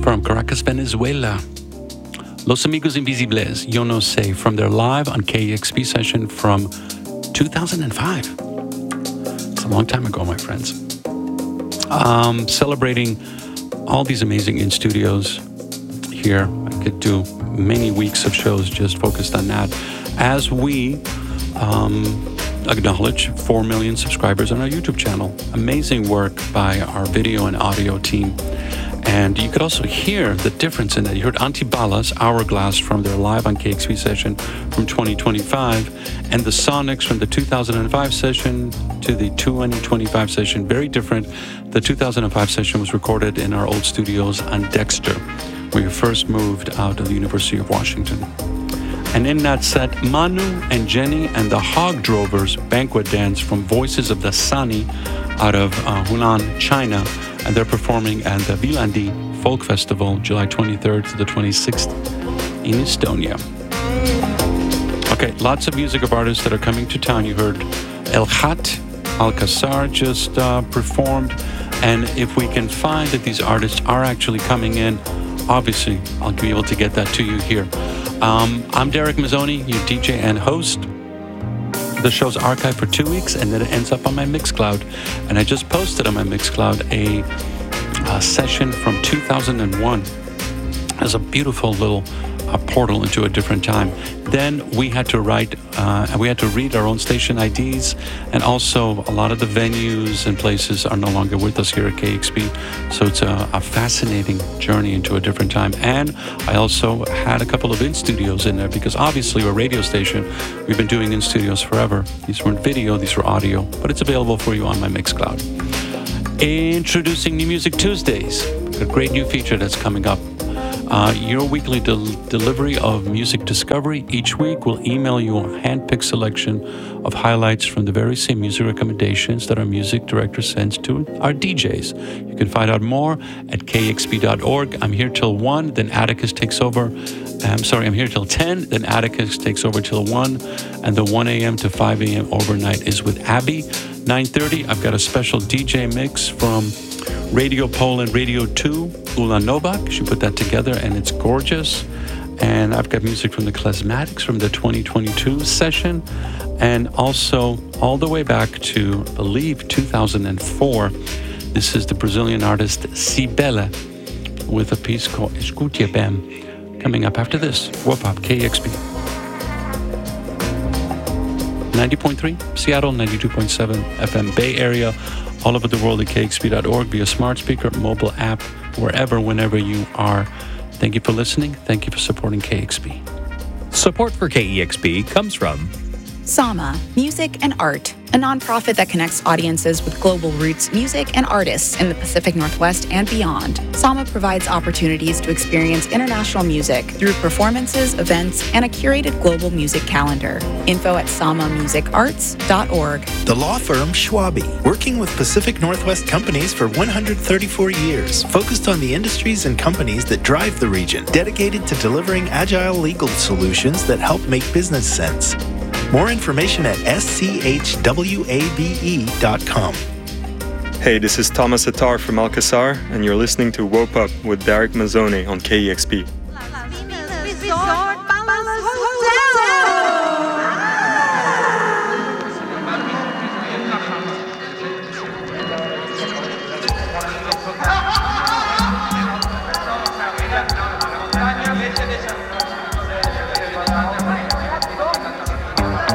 from Caracas, Venezuela. Los Amigos Invisibles, Yo No Sé, from their live on KEXP session from 2005. It's a long time ago, my friends. Celebrating all these amazing in-studios here. I could do many weeks of shows just focused on that. As we acknowledge 4 million subscribers on our YouTube channel. Amazing work by our video and audio team. And you could also hear the difference in that. You heard Antibalas, Hourglass from their live on KXP session from 2025, and the Sonics from the 2005 session to the 2025 session. Very different. The 2005 session was recorded in our old studios on Dexter, where we first moved out of the University of Washington. And in that set, Manu and Jenny and the Hog Drovers banquet dance from Voices of the Sani out of Hunan, China. And they're performing at the Vilandi Folk Festival, July 23rd to the 26th in Estonia. Okay, lots of music of artists that are coming to town. You heard El Khat, Alcazar just performed. And if we can find that these artists are actually coming in, obviously, I'll be able to get that to you here. I'm Derek Mazzoni, your DJ and host. The show's archived for 2 weeks, and then it ends up on my Mixcloud. And I just posted on my Mixcloud a session from 2001 as a beautiful little portal into a different time. Then we had to write, we had to read our own station IDs, and also a lot of the venues and places are no longer with us here at KXP. So it's a fascinating journey into a different time. And I also had a couple of in-studios in there because obviously we're a radio station. We've been doing in-studios forever. These weren't video, these were audio, but it's available for you on my Mixcloud. Introducing New Music Tuesdays, a great new feature that's coming up. Your weekly delivery of music discovery. Each week we'll email you a hand-picked selection of highlights from the very same music recommendations that our music director sends to our DJs. You can find out more at kxp.org. I'm here till 1, then Atticus takes over. I'm here till 10, then Atticus takes over till 1, and the 1 a.m. to 5 a.m. overnight is with Abby. 9:30, I've got a special DJ mix from Radio Poland, Radio 2, Ula Novak. She put that together, and it's gorgeous. And I've got music from the Klezmatics from the 2022 session, and also all the way back to, I believe, 2004. This is the Brazilian artist Cibele with a piece called Escutia Bem. Coming up after this, Whoop Up, KXP. 90.3, Seattle, 92.7 FM Bay Area, all over the world at kxp.org via smart speaker, mobile app, wherever, whenever you are. Thank you for listening. Thank you for supporting KXP. Support for KEXP comes from Sama, Music and Art, a nonprofit that connects audiences with global roots music and artists in the Pacific Northwest and beyond. Sama provides opportunities to experience international music through performances, events, and a curated global music calendar. Info at samamusicarts.org. The law firm Schwabe, working with Pacific Northwest companies for 134 years, focused on the industries and companies that drive the region, dedicated to delivering agile legal solutions that help make business sense. More information at schwabe.com. Hey, this is Thomas Attar from Alcazar, and you're listening to Wope Up with Derek Mazzoni on KEXP. Hotel.